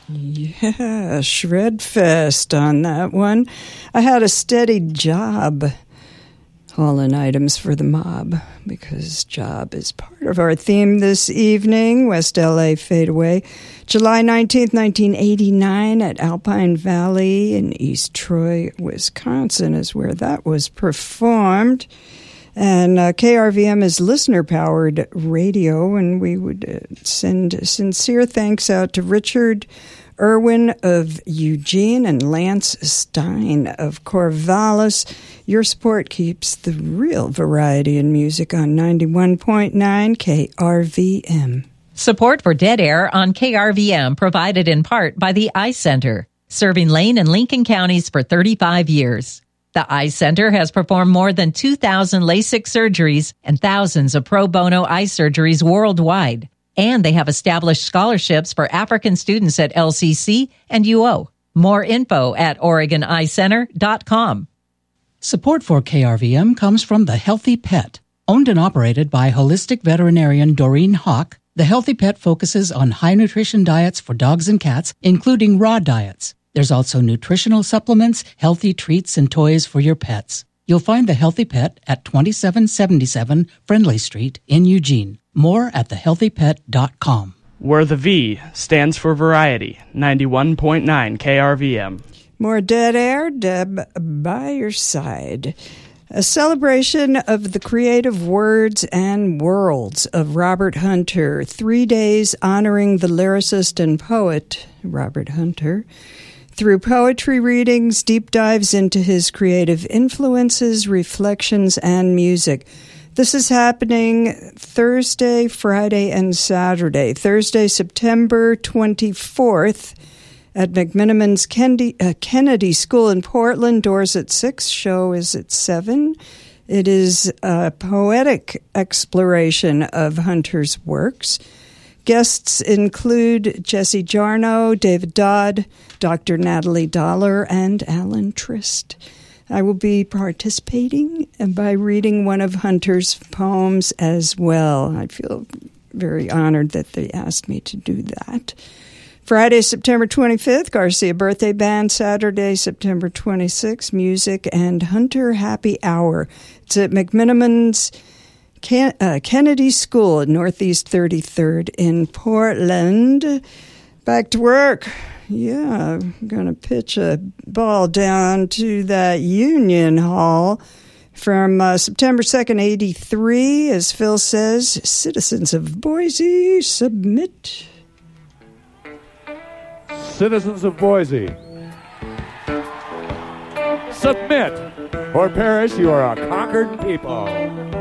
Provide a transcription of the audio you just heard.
Yeah, Shred Fest on that one. I had a steady job hauling items for the mob because job is part of our theme this evening. West LA Fadeaway. July 19th, 1989 at Alpine Valley in East Troy, Wisconsin is where that was performed. And KRVM is listener-powered radio, and we would send sincere thanks out to Richard Irwin of Eugene and Lance Stein of Corvallis. Your support keeps the real variety in music on 91.9 KRVM. Support for Dead Air on KRVM provided in part by the Eye Center, serving Lane and Lincoln counties for 35 years. The Eye Center has performed more than 2,000 LASIK surgeries and thousands of pro bono eye surgeries worldwide. And they have established scholarships for African students at LCC and UO. More info at OregonEyeCenter.com. Support for KRVM comes from The Healthy Pet. Owned and operated by holistic veterinarian Doreen Hawk, The Healthy Pet focuses on high nutrition diets for dogs and cats, including raw diets. There's also nutritional supplements, healthy treats, and toys for your pets. You'll find The Healthy Pet at 2777 Friendly Street in Eugene. More at thehealthypet.com. Where the V stands for variety, 91.9 KRVM. More Dead Air, Deb by your side. A celebration of the creative words and worlds of Robert Hunter. 3 days honoring the lyricist and poet, Robert Hunter, through poetry readings, deep dives into his creative influences, reflections, and music. This is happening Thursday, Friday, and Saturday. Thursday, September 24th at McMenamin's Kennedy School in Portland. Doors at 6, show is at 7. It is a poetic exploration of Hunter's works. Guests include Jesse Jarnow, David Dodd, Dr. Natalie Dollar, and Alan Trist. I will be participating by reading one of Hunter's poems as well. I feel very honored that they asked me to do that. Friday, September 25th, Garcia Birthday Band. Saturday, September 26th, Music and Hunter Happy Hour. It's at McMenamin's Kennedy School at Northeast 33rd in Portland. Back to work. Yeah, I'm going to pitch a ball down to that Union Hall from September 2nd, 83. As Phil says, citizens of Boise, submit. Citizens of Boise, submit, or perish you are a conquered people.